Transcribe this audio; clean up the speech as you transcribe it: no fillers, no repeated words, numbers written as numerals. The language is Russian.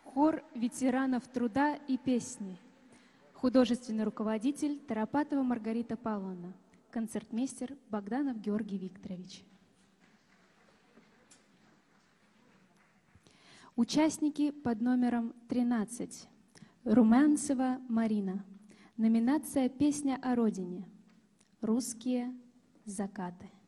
Хор ветеранов труда и песни. Художественный руководитель Торопатова Маргарита Павловна. Концертмейстер Богданов Георгий Викторович. Участники под номером 13. Румянцева Марина. Номинация «Песня о родине». Русские закаты.